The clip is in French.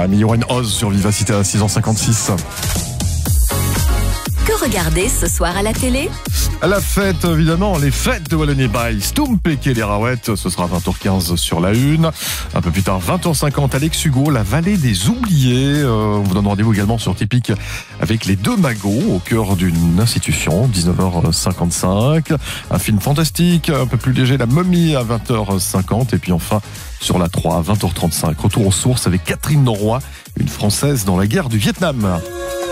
Mais il y aura une Oz sur Vivacité à 6h56. Que regarder ce soir à la télé? À la fête, évidemment, les fêtes de Wallonie by Stumpek et les Raouettes. Ce sera 20h15 sur la une. Un peu plus tard, 20h50, Alex Hugo, La Vallée des Oubliés. On vous donne rendez-vous également sur Typique avec les deux magots au cœur d'une institution, 19h55. Un film fantastique, un peu plus léger, La Momie à 20h50. Et puis enfin, sur la 3 à 20h35, retour aux sources avec Catherine Noroy, une Française dans la guerre du Vietnam.